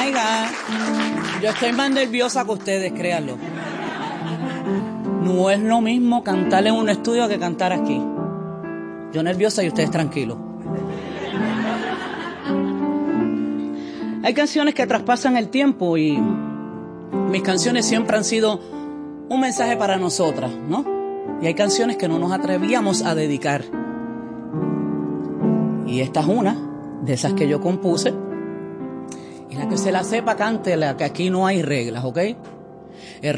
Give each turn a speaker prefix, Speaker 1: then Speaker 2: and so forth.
Speaker 1: amiga. Yo estoy más nerviosa que ustedes, créanlo. No es lo mismo cantar en un estudio que cantar aquí. Yo nerviosa y ustedes tranquilos. Hay canciones que traspasan el tiempo y mis canciones siempre han sido un mensaje para nosotras, ¿no? Y hay canciones que no nos atrevíamos a dedicar. Y esta es una de esas que yo compuse. Y la que se la sepa, cántela, que aquí no hay reglas, ¿ok?